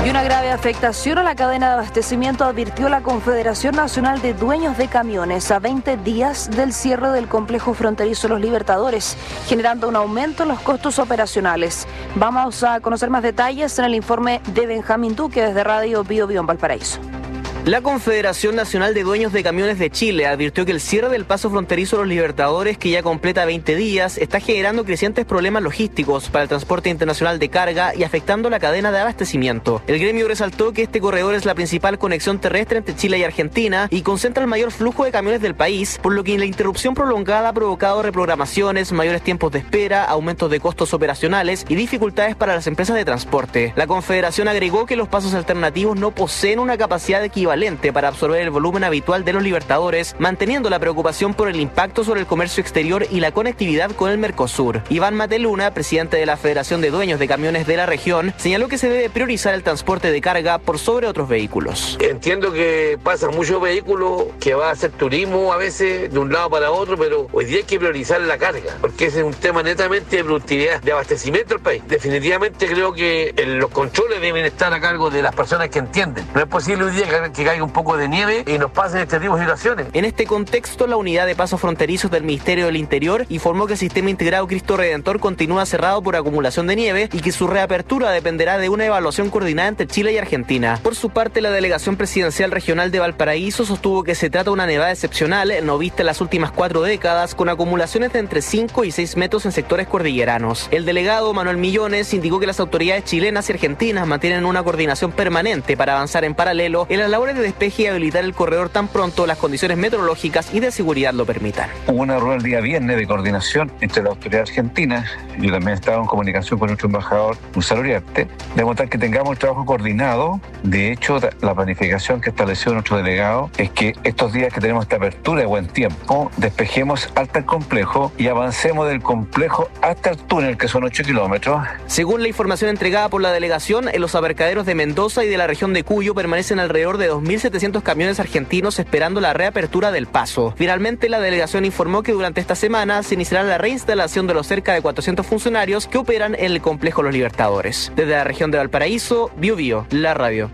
Y una grave afectación a la cadena de abastecimiento advirtió la Confederación Nacional de Dueños de Camiones a 20 días del cierre del complejo fronterizo Los Libertadores, generando un aumento en los costos operacionales. Vamos a conocer más detalles en el informe de Benjamín Duque desde Radio Bio Bio en Valparaíso. La Confederación Nacional de Dueños de Camiones de Chile advirtió que el cierre del paso fronterizo Los Libertadores, que ya completa 20 días, está generando crecientes problemas logísticos para el transporte internacional de carga y afectando la cadena de abastecimiento. El gremio resaltó que este corredor es la principal conexión terrestre entre Chile y Argentina y concentra el mayor flujo de camiones del país, por lo que la interrupción prolongada ha provocado reprogramaciones, mayores tiempos de espera, aumentos de costos operacionales y dificultades para las empresas de transporte. La Confederación agregó que los pasos alternativos no poseen una capacidad equivalente para absorber el volumen habitual de los Libertadores, manteniendo la preocupación por el impacto sobre el comercio exterior y la conectividad con el Mercosur. Iván Mateluna, presidente de la Federación de Dueños de Camiones de la región, señaló que se debe priorizar el transporte de carga por sobre otros vehículos. Entiendo que pasan muchos vehículos, que va a hacer turismo a veces de un lado para otro, pero hoy día hay que priorizar la carga, porque ese es un tema netamente de productividad, de abastecimiento del país. Definitivamente creo que los controles deben estar a cargo de las personas que entienden. No es posible hoy día que caiga un poco de nieve y nos pasen este tipo de situaciones. En este contexto, la unidad de pasos fronterizos del Ministerio del Interior informó que el sistema integrado Cristo Redentor continúa cerrado por acumulación de nieve y que su reapertura dependerá de una evaluación coordinada entre Chile y Argentina. Por su parte, la Delegación Presidencial Regional de Valparaíso sostuvo que se trata de una nevada excepcional, no vista en las últimas 4 décadas, con acumulaciones de entre 5 y 6 metros en sectores cordilleranos. El delegado Manuel Millones indicó que las autoridades chilenas y argentinas mantienen una coordinación permanente para avanzar en paralelo en las labores de despeje y habilitar el corredor tan pronto las condiciones meteorológicas y de seguridad lo permitan. Hubo una reunión el día viernes de coordinación entre la autoridad argentina, yo también estaba en comunicación con nuestro embajador Gonzalo Uriarte, de mostrar que tengamos un trabajo coordinado. De hecho, la planificación que estableció nuestro delegado es que estos días que tenemos esta apertura de buen tiempo, despejemos hasta el complejo y avancemos del complejo hasta el túnel, que son 8 kilómetros. Según la información entregada por la delegación, en los abarcaderos de Mendoza y de la región de Cuyo permanecen alrededor de 2.700 camiones argentinos esperando la reapertura del paso. Finalmente, la delegación informó que durante esta semana se iniciará la reinstalación de los cerca de 400 funcionarios que operan en el complejo Los Libertadores. Desde la región de Valparaíso, Bio Bio, la radio.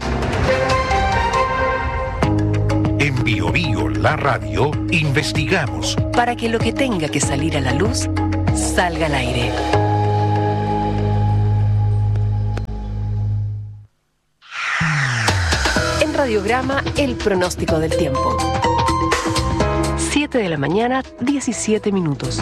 En Bio Bio, la radio, investigamos para que lo que tenga que salir a la luz salga al aire. En Radiograma, el pronóstico del tiempo. 7 de la mañana, 17 minutos.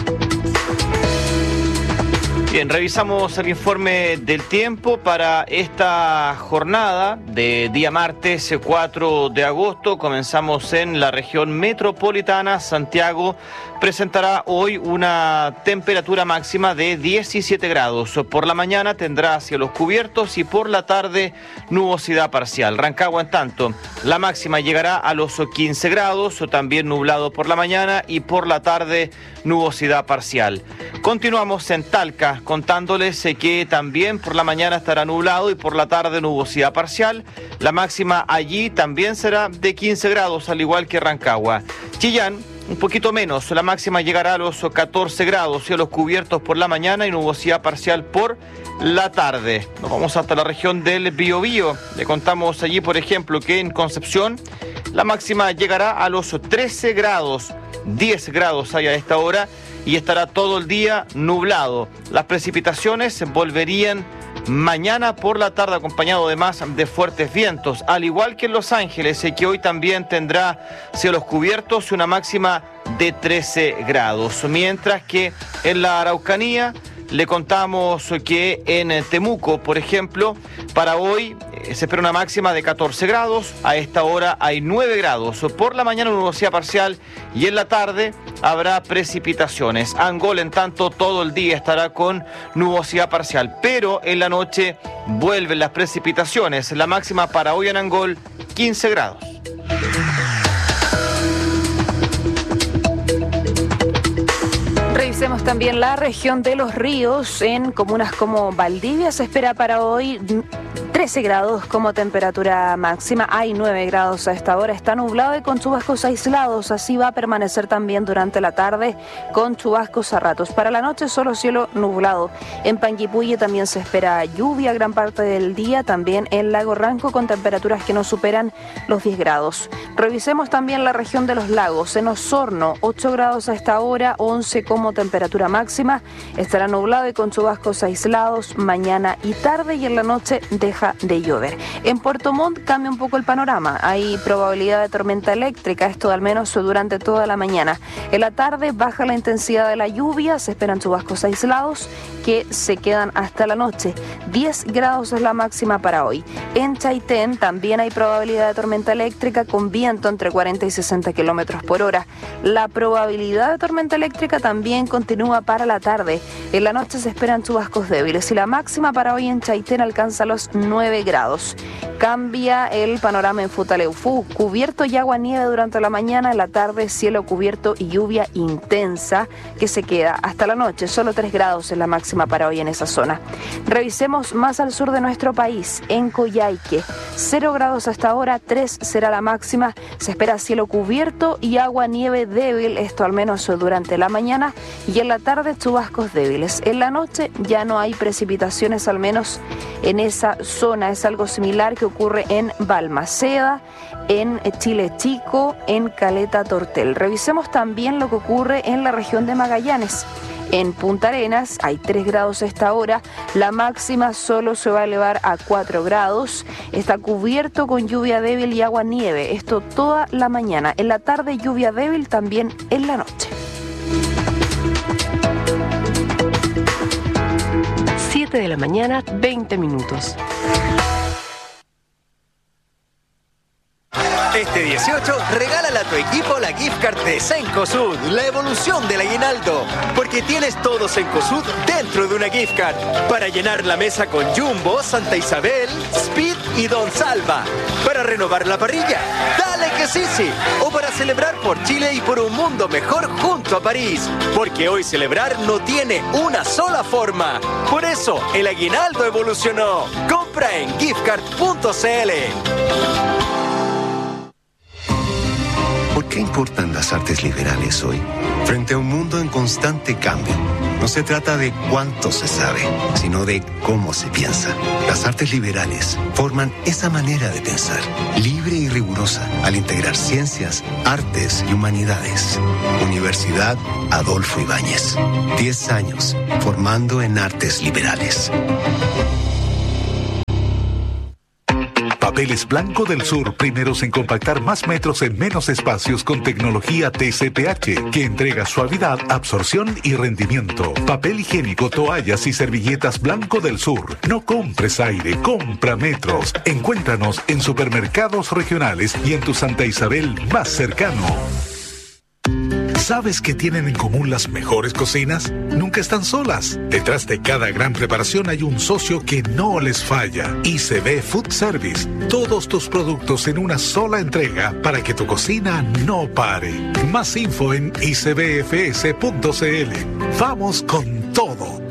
Bien, revisamos el informe del tiempo para esta jornada de día martes 4 de agosto. Comenzamos en la región metropolitana. Santiago presentará hoy una temperatura máxima de 17 grados. Por la mañana tendrá cielos cubiertos y por la tarde nubosidad parcial. Rancagua, en tanto, la máxima llegará a los 15 grados, también nublado por la mañana y por la tarde nubosidad parcial. Continuamos en Talca, contándoles que también por la mañana estará nublado y por la tarde nubosidad parcial. La máxima allí también será de 15 grados, al igual que Rancagua. Chillán, un poquito menos, la máxima llegará a los 14 grados, cielos cubiertos por la mañana y nubosidad parcial por la tarde. Nos vamos hasta la región del Biobío. Le contamos allí, por ejemplo, que en Concepción la máxima llegará a los 13 grados, 10 grados hay a esta hora y estará todo el día nublado. Las precipitaciones volverían mañana por la tarde, acompañado además de fuertes vientos, al igual que en Los Ángeles, que hoy también tendrá cielos cubiertos y una máxima de 13 grados. Mientras que en la Araucanía le contamos que en Temuco, por ejemplo, para hoy se espera una máxima de 14 grados, a esta hora hay 9 grados. Por la mañana nubosidad parcial y en la tarde habrá precipitaciones. Angol, en tanto, todo el día estará con nubosidad parcial, pero en la noche vuelven las precipitaciones. La máxima para hoy en Angol, 15 grados. Revisemos también la región de Los Ríos. En comunas como Valdivia se espera para hoy 13 13 grados como temperatura máxima, hay 9 grados a esta hora, está nublado y con chubascos aislados, así va a permanecer también durante la tarde con chubascos a ratos. Para la noche solo cielo nublado. En Panguipulli también se espera lluvia gran parte del día, también en Lago Ranco con temperaturas que no superan los 10 grados. Revisemos también la región de los lagos. En Osorno, 8 grados a esta hora, 11 como temperatura máxima, estará nublado y con chubascos aislados mañana y tarde, y en la noche deja de llover. En Puerto Montt cambia un poco el panorama, hay probabilidad de tormenta eléctrica, esto al menos durante toda la mañana. En la tarde baja la intensidad de la lluvia, se esperan chubascos aislados que se quedan hasta la noche. 10 grados es la máxima para hoy. En Chaitén también hay probabilidad de tormenta eléctrica con viento entre 40 y 60 kilómetros por hora. La probabilidad de tormenta eléctrica también continúa para la tarde. En la noche se esperan chubascos débiles y la máxima para hoy en Chaitén alcanza los 9 grados. Cambia el panorama en Futaleufú, cubierto y agua nieve durante la mañana, en la tarde cielo cubierto y lluvia intensa que se queda hasta la noche. Solo 3 grados es la máxima para hoy en esa zona. Revisemos más al sur de nuestro país, en Coyhaique, 0 grados hasta ahora, 3 será la máxima, se espera cielo cubierto y agua nieve débil, esto al menos durante la mañana, y en la tarde chubascos débiles. En la noche ya no hay precipitaciones, al menos en esa zona. Es algo similar que ocurre en Balmaceda, en Chile Chico, en Caleta Tortel. Revisemos también lo que ocurre en la región de Magallanes. En Punta Arenas hay 3 grados a esta hora, la máxima solo se va a elevar a 4 grados, está cubierto con lluvia débil y agua nieve, esto toda la mañana. En la tarde lluvia débil, también en la noche. 7 de la mañana, 20 minutos. Este 18, regálale a tu equipo la gift card de Cencosud, la evolución del aguinaldo. Porque tienes todo Cencosud dentro de una gift card. Para llenar la mesa con Jumbo, Santa Isabel, Speed y Don Salva. Para renovar la parrilla, dale que sí. O para celebrar por Chile y por un mundo mejor junto a París. Porque hoy celebrar no tiene una sola forma. Por eso, el aguinaldo evolucionó. Compra en giftcard.cl. ¿Por qué importan las artes liberales hoy? Frente a un mundo en constante cambio, no se trata de cuánto se sabe, sino de cómo se piensa. Las artes liberales forman esa manera de pensar, libre y rigurosa, al integrar ciencias, artes y humanidades. Universidad Adolfo Ibáñez. 10 años formando en artes liberales. Papeles Blanco del Sur, primeros en compactar más metros en menos espacios con tecnología TCPH, que entrega suavidad, absorción y rendimiento. Papel higiénico, toallas y servilletas Blanco del Sur. No compres aire, compra metros. Encuéntranos en supermercados regionales y en tu Santa Isabel más cercano. ¿Sabes qué tienen en común las mejores cocinas? Nunca están solas. Detrás de cada gran preparación hay un socio que no les falla. ICB Food Service. Todos tus productos en una sola entrega para que tu cocina no pare. Más info en icbfs.cl. Vamos con todo.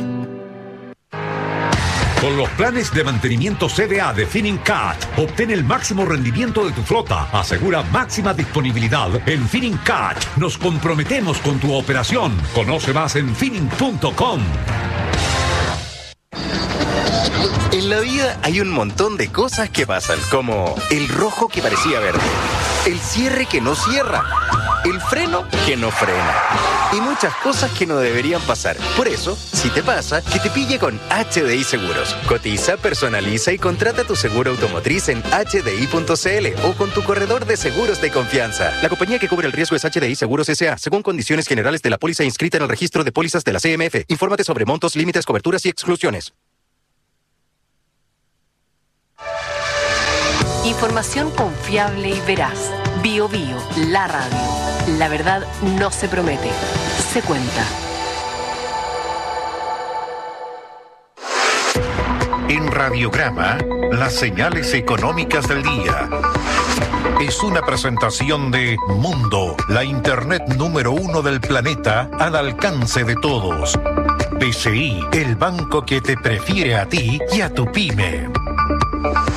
Con los planes de mantenimiento CDA de Finincat, obtén el máximo rendimiento de tu flota. Asegura máxima disponibilidad. En Finincat nos comprometemos con tu operación. Conoce más en Fining.com. En la vida hay un montón de cosas que pasan, como el rojo que parecía verde, el cierre que no cierra, el freno que no frena y muchas cosas que no deberían pasar. Por eso, si te pasa, que te pille con HDI Seguros. Cotiza, personaliza y contrata tu seguro automotriz en hdi.cl o con tu corredor de seguros de confianza. La compañía que cubre el riesgo es HDI Seguros S.A., según condiciones generales de la póliza inscrita en el registro de pólizas de la CMF. Infórmate sobre montos, límites, coberturas y exclusiones. Información confiable y veraz. Bio Bio, la radio. La verdad no se promete, se cuenta. En Radiograma, las señales económicas del día. Es una presentación de Mundo, la internet número 1 del planeta al alcance de todos. BCI, el banco que te prefiere a ti y a tu pyme.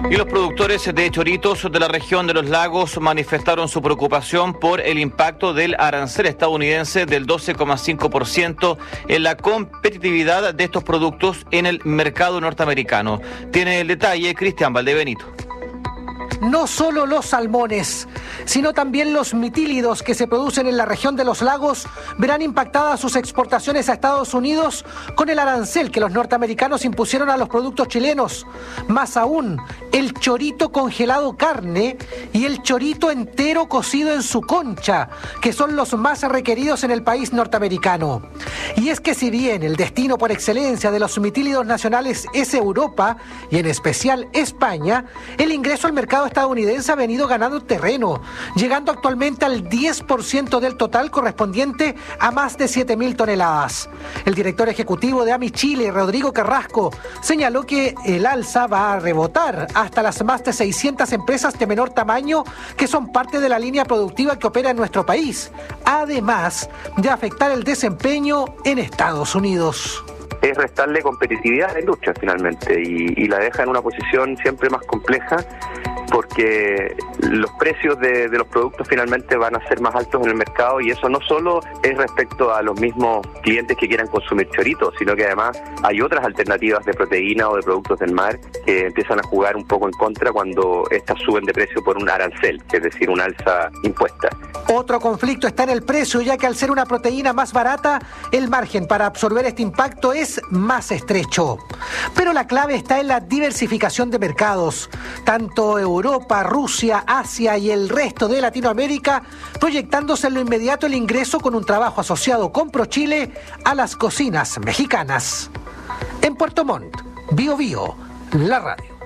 Y los productores de choritos de la región de los lagos manifestaron su preocupación por el impacto del arancel estadounidense del 12,5% en la competitividad de estos productos en el mercado norteamericano. Tiene el detalle Cristian Valdebenito. No solo los salmones, sino también los mitílidos que se producen en la región de los lagos verán impactadas sus exportaciones a Estados Unidos con el arancel que los norteamericanos impusieron a los productos chilenos. Más aún, el chorito congelado carne y el chorito entero cocido en su concha, que son los más requeridos en el país norteamericano. Y es que si bien el destino por excelencia de los mitílidos nacionales es Europa, y en especial España, el ingreso al mercado estadounidense ha venido ganando terreno, llegando actualmente al 10% del total correspondiente a más de 7.000 toneladas. El director ejecutivo de AMI Chile, Rodrigo Carrasco, señaló que el alza va a rebotar hasta las más de 600 empresas de menor tamaño que son parte de la línea productiva que opera en nuestro país, además de afectar el desempeño en Estados Unidos. Es restarle competitividad a la industria finalmente y la deja en una posición siempre más compleja porque los precios de los productos finalmente van a ser más altos en el mercado y eso no solo es respecto a los mismos clientes que quieran consumir choritos, sino que además hay otras alternativas de proteína o de productos del mar que empiezan a jugar un poco en contra cuando estas suben de precio por un arancel, es decir, una alza impuesta. Otro conflicto está en el precio, ya que al ser una proteína más barata, el margen para absorber este impacto es más estrecho. Pero la clave está en la diversificación de mercados. Tanto Europa, Rusia, Asia y el resto de Latinoamérica, proyectándose en lo inmediato el ingreso con un trabajo asociado con ProChile a las cocinas mexicanas. En Puerto Montt, Bio Bio, la radio.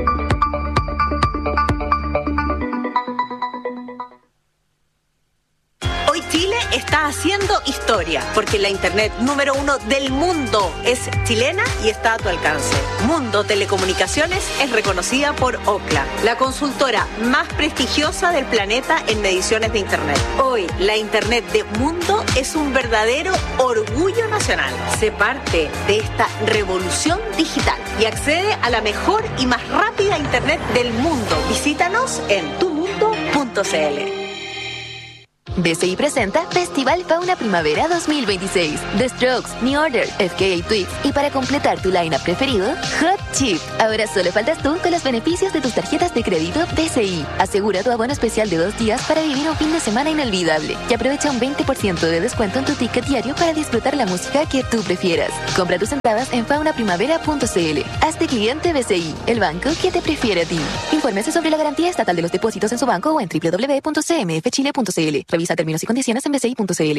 Hoy Chile está haciendo historia, porque la internet número 1 del mundo es chilena y está a tu alcance. Mundo Telecomunicaciones es reconocida por Ookla, la consultora más prestigiosa del planeta en mediciones de internet. Hoy, la internet de Mundo es un verdadero orgullo nacional. Sé parte de esta revolución digital y accede a la mejor y más rápida internet del mundo. Visítanos en tumundo.cl. BCI presenta Festival Fauna Primavera 2026. The Strokes, New Order, FKA Twigs y para completar tu line-up preferido, Hot Chip. Ahora solo faltas tú con los beneficios de tus tarjetas de crédito BCI. Asegura tu abono especial de 2 días para vivir un fin de semana inolvidable y aprovecha un 20% de descuento en tu ticket diario para disfrutar la música que tú prefieras. Compra tus entradas en faunaprimavera.cl. Hazte cliente BCI, el banco que te prefiere a ti. Infórmese sobre la garantía estatal de los depósitos en su banco o en www.cmfchile.cl. Revisa términos y condiciones en bci.cl.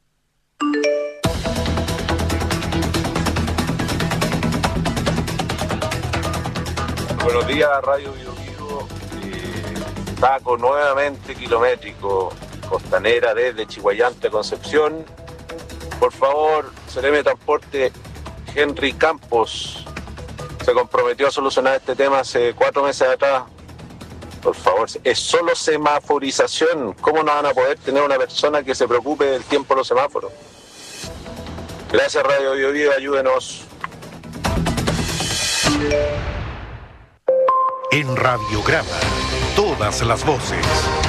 Buenos días, Radio Bio Bio. Taco nuevamente kilométrico, costanera desde Chihuayante a Concepción. Por favor, Seremi de Transporte Henry Campos se comprometió a solucionar este tema hace 4 meses atrás. Por favor, es solo semaforización. ¿Cómo no van a poder tener una persona que se preocupe del tiempo de los semáforos? Gracias, Radio Bio Bio, ayúdenos. En Radiograma, todas las voces.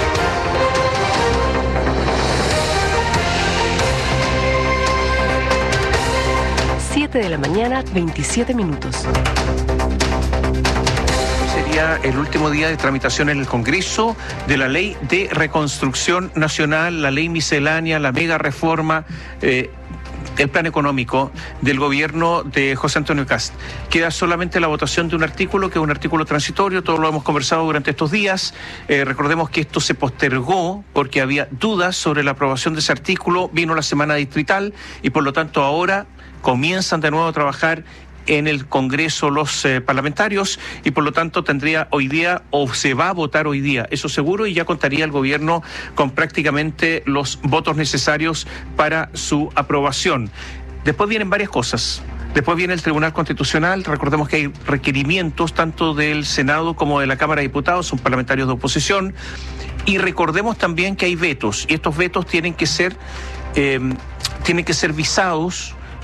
Siete de la mañana, 27 minutos. Sería el último día de tramitación en el Congreso de la Ley de Reconstrucción Nacional, la ley miscelánea, la mega reforma, el plan económico del gobierno de José Antonio Kast. Queda solamente la votación de un artículo, que es un artículo transitorio, todos lo hemos conversado durante estos días. Recordemos que esto se postergó porque había dudas sobre la aprobación de ese artículo, vino la semana distrital y por lo tanto ahora comienzan de nuevo a trabajar en el Congreso los parlamentarios y por lo tanto tendría hoy día o se va a votar hoy día, eso seguro, y ya contaría el gobierno con prácticamente los votos necesarios para su aprobación. Después vienen varias cosas. Después viene el Tribunal Constitucional. Recordemos que hay requerimientos tanto del Senado como de la Cámara de Diputados, son parlamentarios de oposición, y recordemos también que hay vetos y estos vetos tienen que ser visados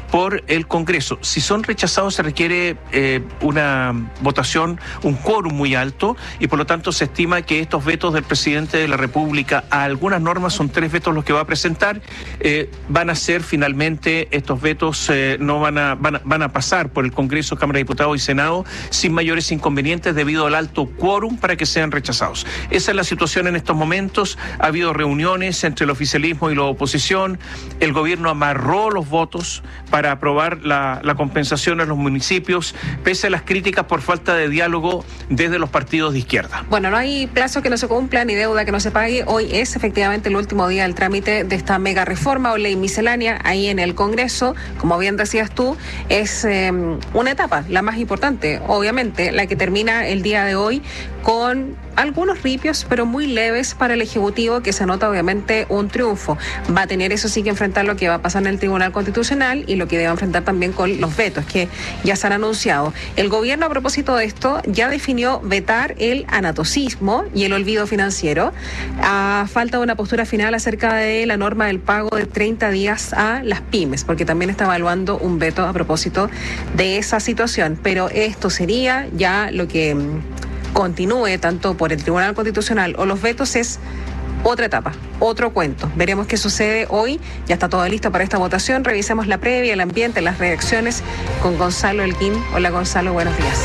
por el Congreso. Si son rechazados se requiere una votación, un quórum muy alto, y por lo tanto se estima que estos vetos del presidente de la República a algunas normas, son 3 vetos los que va a presentar, van a ser finalmente, estos vetos no van a pasar por el Congreso, Cámara de Diputados y Senado sin mayores inconvenientes debido al alto quórum para que sean rechazados. Esa es la situación en estos momentos. Ha habido reuniones entre el oficialismo y la oposición. El gobierno amarró los votos para aprobar la compensación a los municipios, pese a las críticas por falta de diálogo desde los partidos de izquierda. Bueno, no hay plazo que no se cumpla ni deuda que no se pague. Hoy es efectivamente el último día del trámite de esta mega reforma o ley miscelánea ahí en el Congreso. Como bien decías tú, es una etapa, la más importante, obviamente, la que termina el día de hoy con algunos ripios, pero muy leves para el Ejecutivo, que se nota obviamente un triunfo. Va a tener, eso sí, que enfrentar lo que va a pasar en el Tribunal Constitucional y lo que debe enfrentar también con los vetos que ya se han anunciado. El gobierno, a propósito de esto, ya definió vetar el anatocismo y el olvido financiero, a falta de una postura final acerca de la norma del pago de 30 días a las pymes, porque también está evaluando un veto a propósito de esa situación. Pero esto sería ya lo que continúe tanto por el Tribunal Constitucional o los vetos, es otra etapa, otro cuento. Veremos qué sucede hoy. Ya está todo listo para esta votación. Revisemos la previa, el ambiente, las reacciones con Gonzalo Elquín. Hola Gonzalo, buenos días.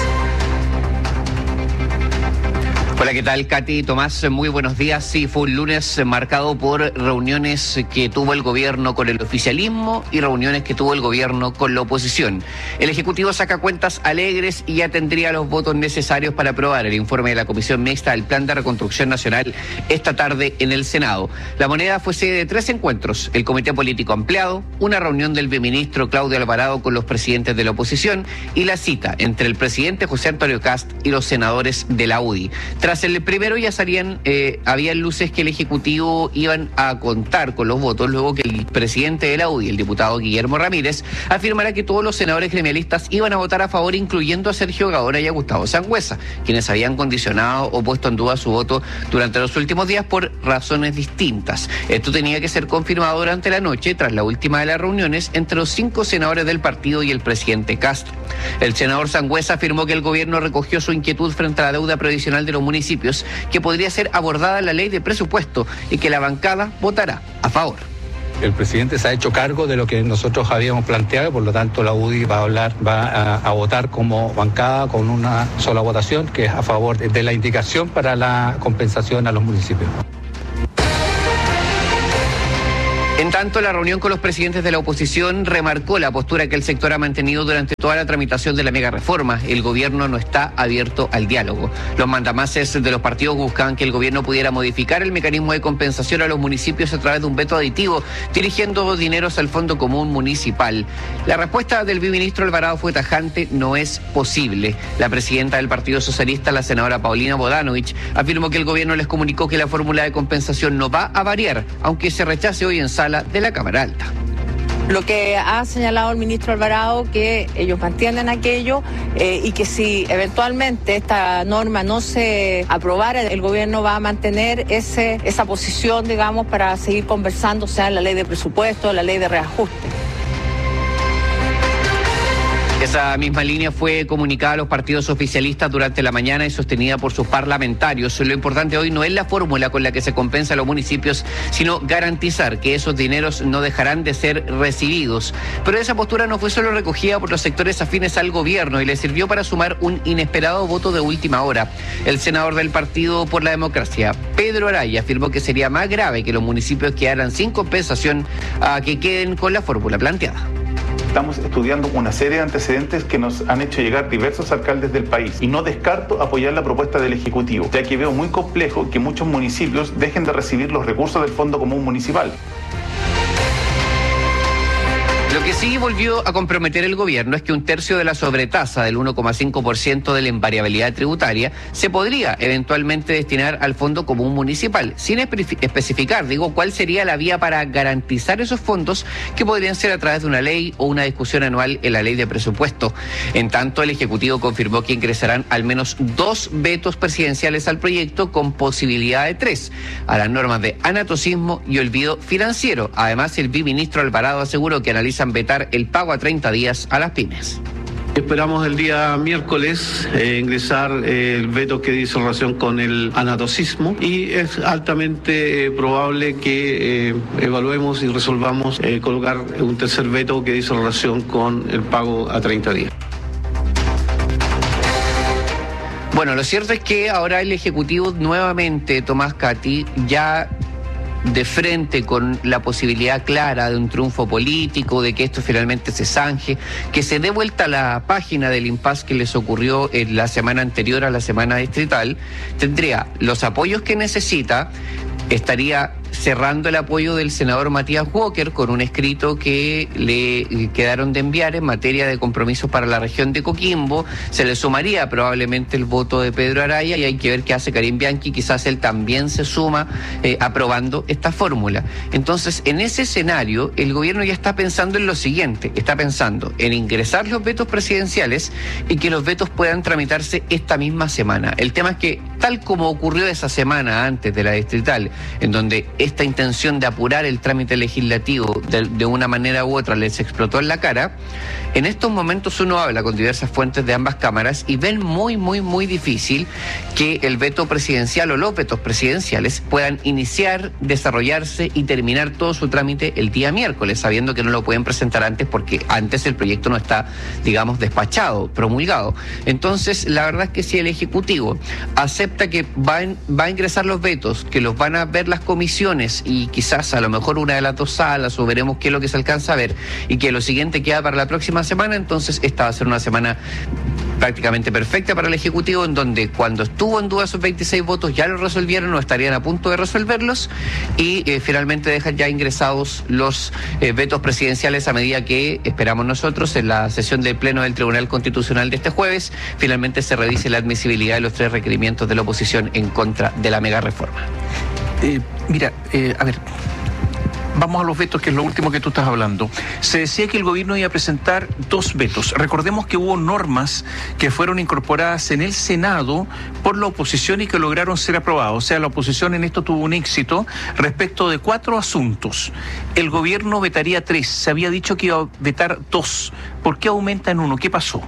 Hola, ¿qué tal, Katy? Tomás, muy buenos días. Sí, fue un lunes marcado por reuniones que tuvo el gobierno con el oficialismo y reuniones que tuvo el gobierno con la oposición. El Ejecutivo saca cuentas alegres y ya tendría los votos necesarios para aprobar el informe de la Comisión Mixta del Plan de Reconstrucción Nacional esta tarde en el Senado. La moneda fue sede de 3 encuentros: el Comité Político Ampliado, una reunión del viceministro Claudio Alvarado con los presidentes de la oposición y la cita entre el presidente José Antonio Kast y los senadores de la UDI. Tras el primero ya salían, había luces que el Ejecutivo iban a contar con los votos, luego que el presidente de la UDI, el diputado Guillermo Ramírez, afirmará que todos los senadores gremialistas iban a votar a favor, incluyendo a Sergio Gaona y a Gustavo Sangüesa, quienes habían condicionado o puesto en duda su voto durante los últimos días por razones distintas. Esto tenía que ser confirmado durante la noche, tras la última de las reuniones entre los 5 senadores del partido y el presidente Castro. El senador Sangüesa afirmó que el gobierno recogió su inquietud frente a la deuda previsional de los municipios, que podría ser abordada en la ley de presupuesto, y que la bancada votará a favor. El presidente se ha hecho cargo de lo que nosotros habíamos planteado, por lo tanto la UDI va a votar como bancada con una sola votación, que es a favor de la indicación para la compensación a los municipios. En tanto, la reunión con los presidentes de la oposición remarcó la postura que el sector ha mantenido durante toda la tramitación de la mega reforma. El gobierno no está abierto al diálogo. Los mandamases de los partidos buscaban que el gobierno pudiera modificar el mecanismo de compensación a los municipios a través de un veto aditivo, dirigiendo dineros al Fondo Común Municipal. La respuesta del viceministro Alvarado fue tajante: no es posible. La presidenta del Partido Socialista, la senadora Paulina Bodanovich, afirmó que el gobierno les comunicó que la fórmula de compensación no va a variar, aunque se rechace hoy en sala de la Cámara Alta. Lo que ha señalado el ministro Alvarado, que ellos mantienen aquello y que si eventualmente esta norma no se aprobara, el gobierno va a mantener esa posición, digamos, para seguir conversando, sea en la ley de presupuesto, la ley de reajuste. Esa misma línea fue comunicada a los partidos oficialistas durante la mañana y sostenida por sus parlamentarios. Lo importante hoy no es la fórmula con la que se compensa a los municipios, sino garantizar que esos dineros no dejarán de ser recibidos. Pero esa postura no fue solo recogida por los sectores afines al gobierno y le sirvió para sumar un inesperado voto de última hora. El senador del Partido por la Democracia, Pedro Araya, afirmó que sería más grave que los municipios quedaran sin compensación a que queden con la fórmula planteada. Estamos estudiando una serie de antecedentes que nos han hecho llegar diversos alcaldes del país y no descarto apoyar la propuesta del Ejecutivo, ya que veo muy complejo que muchos municipios dejen de recibir los recursos del Fondo Común Municipal. Lo que sí volvió a comprometer el gobierno es que un tercio de la sobretasa del 1,5% de la invariabilidad tributaria se podría eventualmente destinar al Fondo Común Municipal, sin especificar, cuál sería la vía para garantizar esos fondos, que podrían ser a través de una ley o una discusión anual en la ley de presupuesto. En tanto, el Ejecutivo confirmó que ingresarán al menos 2 vetos presidenciales al proyecto, con posibilidad de 3, a las normas de anatocismo y olvido financiero. Además, el viceministro Alvarado aseguró que analiza autorizan vetar el pago a 30 días a las pymes. Esperamos el día miércoles ingresar el veto que dice relación con el anatocismo y es altamente probable que evaluemos y resolvamos colocar un tercer veto que dice relación con el pago a 30 días. Bueno, lo cierto es que ahora el Ejecutivo nuevamente, Tomás, Katy, ya de frente con la posibilidad clara de un triunfo político, de que esto finalmente se zanje, que se dé vuelta a la página del impasse que les ocurrió en la semana anterior a la semana distrital, tendría los apoyos que necesita, estaría cerrando el apoyo del senador Matías Walker con un escrito que le quedaron de enviar en materia de compromisos para la región de Coquimbo. Se le sumaría probablemente el voto de Pedro Araya y hay que ver qué hace Karim Bianchi. Quizás él también se suma aprobando esta fórmula. Entonces, en ese escenario, el gobierno ya está pensando en lo siguiente, está pensando en ingresar los vetos presidenciales y que los vetos puedan tramitarse esta misma semana. El tema es que, tal como ocurrió esa semana antes de la distrital, en donde esta intención de apurar el trámite legislativo de una manera u otra les explotó en la cara, en estos momentos uno habla con diversas fuentes de ambas cámaras y ven muy difícil que el veto presidencial o los vetos presidenciales puedan iniciar, desarrollarse y terminar todo su trámite el día miércoles, sabiendo que no lo pueden presentar antes porque antes el proyecto no está, digamos, despachado, promulgado. Entonces, la verdad es que si el Ejecutivo acepta que va a ingresar los vetos, que los van a ver las comisiones y quizás a lo mejor una de las dos salas o veremos qué es lo que se alcanza a ver y que lo siguiente queda para la próxima semana, entonces esta va a ser una semana prácticamente perfecta para el Ejecutivo, en donde cuando estuvo en duda esos 26 votos ya lo resolvieron o estarían a punto de resolverlos y finalmente dejan ya ingresados los vetos presidenciales a medida que esperamos nosotros en la sesión del Pleno del Tribunal Constitucional de este jueves finalmente se revise la admisibilidad de los 3 requerimientos de la oposición en contra de la mega reforma. A ver, vamos a los vetos, que es lo último que tú estás hablando. Se decía que el gobierno iba a presentar 2 vetos. Recordemos que hubo normas que fueron incorporadas en el Senado por la oposición y que lograron ser aprobadas. O sea, la oposición en esto tuvo un éxito respecto de 4 asuntos. El gobierno vetaría 3. Se había dicho que iba a vetar 2. ¿Por qué aumenta en 1? ¿Qué pasó?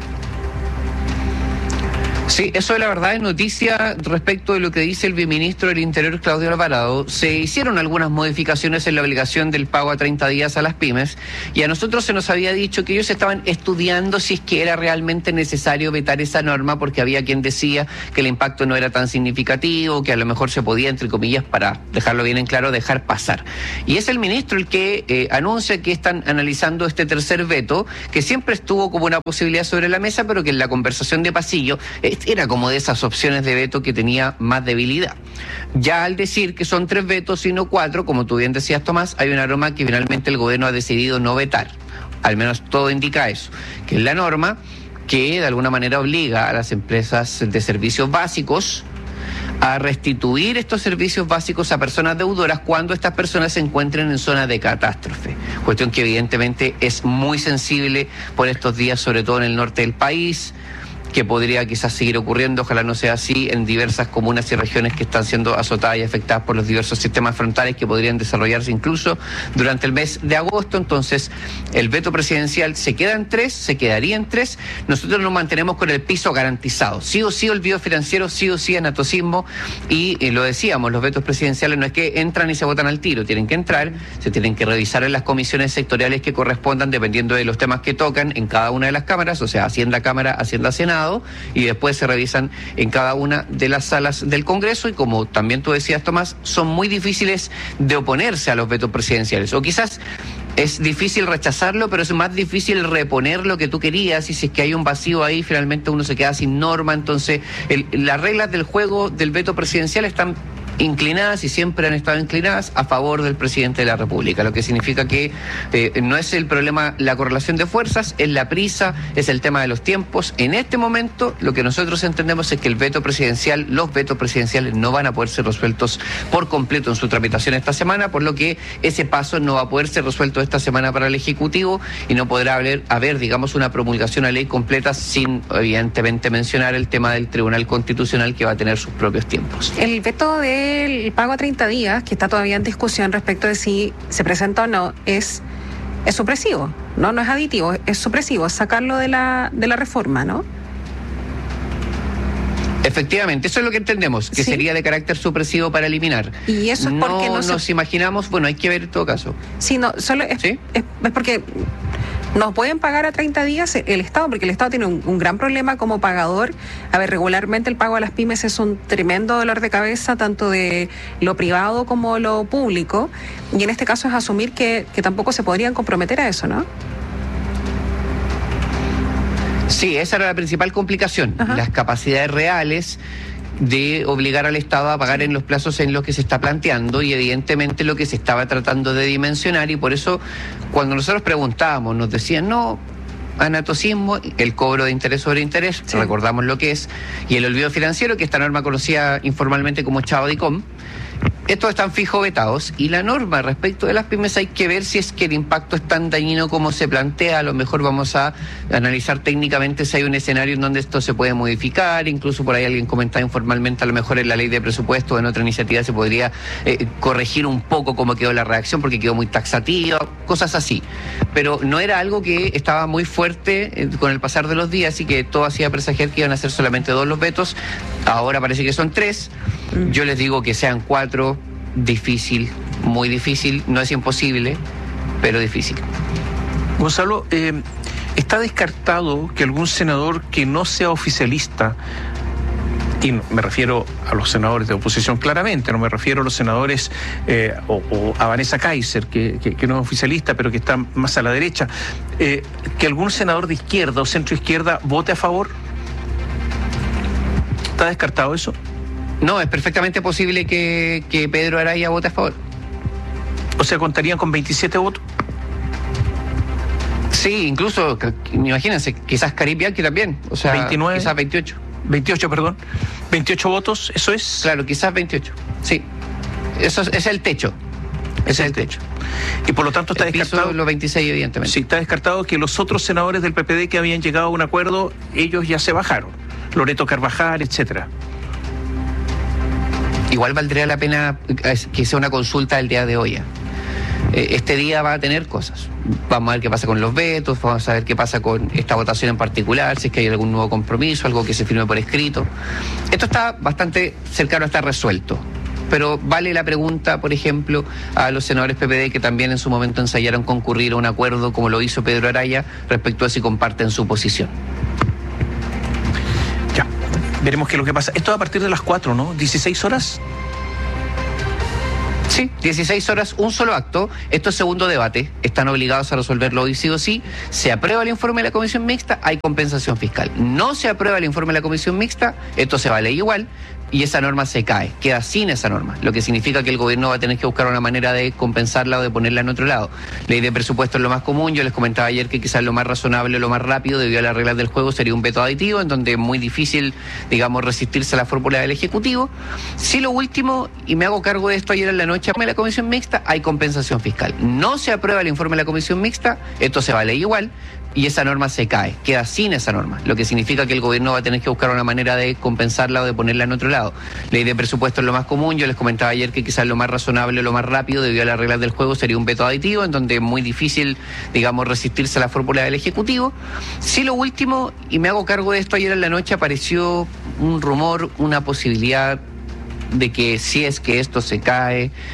Sí, eso la verdad es noticia respecto de lo que dice el viceministro del Interior, Claudio Alvarado. Se hicieron algunas modificaciones en la obligación del pago a 30 días a las pymes y a nosotros se nos había dicho que ellos estaban estudiando si es que era realmente necesario vetar esa norma porque había quien decía que el impacto no era tan significativo, que a lo mejor se podía, entre comillas, para dejarlo bien en claro, dejar pasar. Y es el ministro el que anuncia que están analizando este tercer veto, que siempre estuvo como una posibilidad sobre la mesa, pero que en la conversación de pasillo era como de esas opciones de veto que tenía más debilidad. Ya al decir que son 3 vetos y no 4, como tú bien decías, Tomás, hay una norma que finalmente el gobierno ha decidido no vetar. Al menos todo indica eso, que es la norma que de alguna manera obliga a las empresas de servicios básicos a restituir estos servicios básicos a personas deudoras cuando estas personas se encuentren en zona de catástrofe. Cuestión que evidentemente es muy sensible por estos días, sobre todo en el norte del país, que podría quizás seguir ocurriendo, ojalá no sea así, en diversas comunas y regiones que están siendo azotadas y afectadas por los diversos sistemas frontales que podrían desarrollarse incluso durante el mes de agosto. Entonces, el veto presidencial se queda en 3, se quedaría en 3. Nosotros nos mantenemos con el piso garantizado. Sí o sí olvido financiero, sí o sí anatocismo, y lo decíamos, los vetos presidenciales no es que entran y se votan al tiro, tienen que entrar, se tienen que revisar en las comisiones sectoriales que correspondan dependiendo de los temas que tocan en cada una de las cámaras, o sea, Hacienda Cámara, Hacienda Senado, y después se revisan en cada una de las salas del Congreso y como también tú decías, Tomás, son muy difíciles de oponerse a los vetos presidenciales o quizás es difícil rechazarlo, pero es más difícil reponer lo que tú querías y si es que hay un vacío ahí finalmente uno se queda sin norma. Entonces las reglas del juego del veto presidencial están inclinadas y siempre han estado inclinadas a favor del presidente de la República, lo que significa que no es el problema la correlación de fuerzas, es la prisa, es el tema de los tiempos. En este momento lo que nosotros entendemos es que el veto presidencial, los vetos presidenciales no van a poder ser resueltos por completo en su tramitación esta semana, por lo que ese paso no va a poder ser resuelto esta semana para el Ejecutivo y no podrá haber digamos, una promulgación a ley completa sin, evidentemente, mencionar el tema del Tribunal Constitucional que va a tener sus propios tiempos. El veto del pago a 30 días, que está todavía en discusión respecto de si se presenta o no, es es supresivo, no es aditivo, es supresivo, es sacarlo de la reforma, ¿no? Efectivamente, eso es lo que entendemos, que sería de carácter supresivo para eliminar. Y eso es porque no nos imaginamos, bueno, hay que ver en todo caso. Sí, no, solo es porque nos pueden pagar a 30 días el Estado, porque el Estado tiene un gran problema como pagador. A ver, regularmente el pago a las pymes es un tremendo dolor de cabeza, tanto de lo privado como lo público, y en este caso es asumir que tampoco se podrían comprometer a eso, ¿no? Sí, esa era la principal complicación, las capacidades reales de obligar al Estado a pagar en los plazos en los que se está planteando y evidentemente lo que se estaba tratando de dimensionar, y por eso cuando nosotros preguntábamos nos decían no, anatocismo, el cobro de interés sobre interés, recordamos lo que es, y el olvido financiero, que esta norma conocida informalmente como Chavo DICOM. Estos están fijo vetados, y la norma respecto de las pymes hay que ver si es que el impacto es tan dañino como se plantea. A lo mejor vamos a analizar técnicamente si hay un escenario en donde esto se puede modificar, incluso por ahí alguien comentaba informalmente, a lo mejor en la ley de presupuesto o en otra iniciativa se podría corregir un poco cómo quedó la redacción porque quedó muy taxativa, cosas así. Pero no era algo que estaba muy fuerte con el pasar de los días y que todo hacía presagiar que iban a ser solamente 2 los vetos. Ahora parece que son 3. Yo les digo que sean 4, difícil, muy difícil, no es imposible, pero difícil. Gonzalo, ¿está descartado que algún senador que no sea oficialista, y me refiero a los senadores de oposición claramente, no me refiero a los senadores o a Vanessa Kaiser, que no es oficialista, pero que está más a la derecha, que algún senador de izquierda o centro izquierda vote a favor? ¿Está descartado eso? No, es perfectamente posible que Pedro Araya vote a favor. O sea, ¿contarían con 27 votos? Sí, incluso, imagínense, quizás Karim Bianchi también. O sea, 29, quizás 28. 28, perdón. 28 votos, ¿eso es? Claro, quizás 28. Sí. Eso es el techo. Ese es el techo. Y por lo tanto está descartado. Los 26, evidentemente. Sí, está descartado que los otros senadores del PPD que habían llegado a un acuerdo, ellos ya se bajaron. Loreto Carvajal, etcétera. Igual valdría la pena que sea una consulta el día de hoy. Este día va a tener cosas. Vamos a ver qué pasa con los vetos, vamos a ver qué pasa con esta votación en particular, si es que hay algún nuevo compromiso, algo que se firme por escrito. Esto está bastante cercano a estar resuelto. Pero vale la pregunta, por ejemplo, a los senadores PPD que también en su momento ensayaron concurrir a un acuerdo, como lo hizo Pedro Araya, respecto a si comparten su posición. Ya, veremos qué es lo que pasa. Esto va a partir de las 4, ¿no? 16 horas. Sí, 16 horas, un solo acto. Esto es segundo debate. Están obligados a resolverlo hoy sí o sí. Se aprueba el informe de la comisión mixta, hay compensación fiscal. No se aprueba el informe de la comisión mixta, esto se va a ley igual. Y esa norma se cae, queda sin esa norma, lo que significa que el gobierno va a tener que buscar una manera de compensarla o de ponerla en otro lado. Ley de presupuesto es lo más común. Yo les comentaba ayer que quizás lo más razonable o lo más rápido debido a las reglas del juego sería un veto aditivo, en donde es muy difícil, digamos, resistirse a la fórmula del Ejecutivo. Si lo último, y me hago cargo de esto ayer en la noche, de la comisión mixta, hay compensación fiscal. No se aprueba el informe de la comisión mixta, esto se va a ley igual. Y esa norma se cae, queda sin esa norma, lo que significa que el gobierno va a tener que buscar una manera de compensarla o de ponerla en otro lado. Ley de presupuesto es lo más común. Yo les comentaba ayer que quizás lo más razonable o lo más rápido debido a las reglas del juego sería un veto aditivo, en donde es muy difícil, digamos, resistirse a la fórmula del Ejecutivo. Si lo último, y me hago cargo de esto, ayer en la noche apareció un rumor, una posibilidad de que si es que esto se cae,